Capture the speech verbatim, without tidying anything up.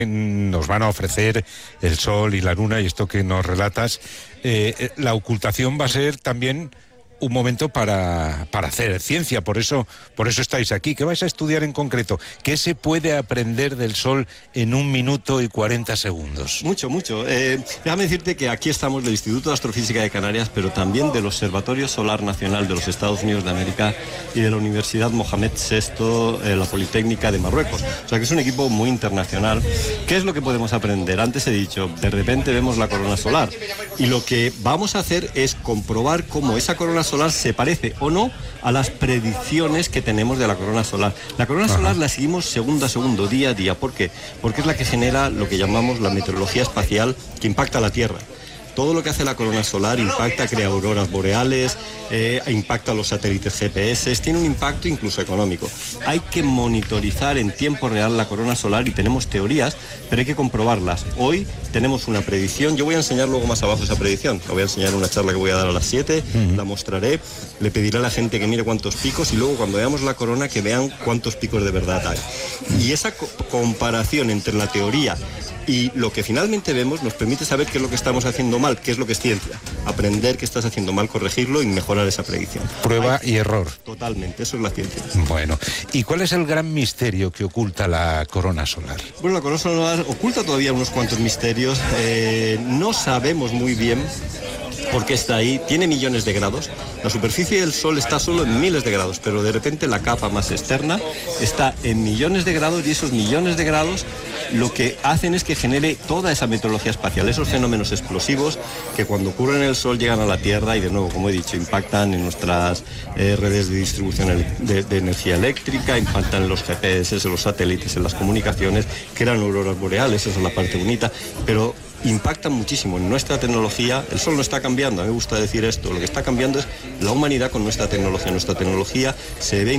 nos van a ofrecer el sol y la luna y esto que nos relatas, eh, la ocultación va a ser también un momento para, para hacer ciencia, por eso, por eso estáis aquí. ¿Qué vais a estudiar en concreto? ¿Qué se puede aprender del sol en un minuto y cuarenta segundos? Mucho, mucho. Eh, déjame decirte que aquí estamos del Instituto de Astrofísica de Canarias, pero también del Observatorio Solar Nacional de los Estados Unidos de América y de la Universidad Mohamed sexto, eh, la Politécnica de Marruecos. O sea que es un equipo muy internacional. ¿Qué es lo que podemos aprender? Antes he dicho, de repente vemos la corona solar y lo que vamos a hacer es comprobar cómo esa corona solar solar se parece o no a las predicciones que tenemos de la corona solar. La corona Ajá. solar la seguimos segundo a segundo, día a día. ¿Por qué? Porque es la que genera lo que llamamos la meteorología espacial que impacta a la Tierra. Todo lo que hace la corona solar impacta, crea auroras boreales, eh, impacta los satélites G P S, tiene un impacto incluso económico. Hay que monitorizar en tiempo real la corona solar y tenemos teorías, pero hay que comprobarlas. Hoy tenemos una predicción, yo voy a enseñar luego más abajo esa predicción, la voy a enseñar en una charla que voy a dar a las siete, uh-huh. la mostraré, le pediré a la gente que mire cuántos picos y luego cuando veamos la corona que vean cuántos picos de verdad hay. Y esa co- comparación entre la teoría y lo que finalmente vemos nos permite saber qué es lo que estamos haciendo mal, qué es lo que es ciencia. Aprender qué estás haciendo mal, corregirlo y mejorar esa predicción. Prueba Ay, y error. Totalmente, eso es la ciencia. Bueno, ¿y cuál es el gran misterio que oculta la corona solar? Bueno, la corona solar oculta todavía unos cuantos misterios. Eh, no sabemos muy bien por qué está ahí. Tiene millones de grados. La superficie del Sol está solo en miles de grados, pero de repente la capa más externa está en millones de grados y esos millones de grados lo que hacen es que genere toda esa meteorología espacial, esos fenómenos explosivos que cuando ocurren en el Sol llegan a la Tierra y de nuevo, como he dicho, impactan en nuestras eh, redes de distribución de, de energía eléctrica, impactan en los G P S, en los satélites, en las comunicaciones, crean auroras boreales, esa es la parte bonita, pero impactan muchísimo en nuestra tecnología. El Sol no está cambiando, a mí me gusta decir esto, lo que está cambiando es la humanidad con nuestra tecnología. Nuestra tecnología se ve